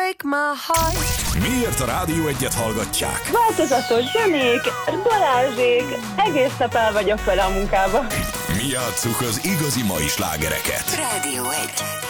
break my heart. Miért a Rádió Egyet hallgatják? Változatos zenék, Balázsék, egész nap el vagyok vele a munkába. Mi játsszuk az igazi mai slágereket. Rádió 1.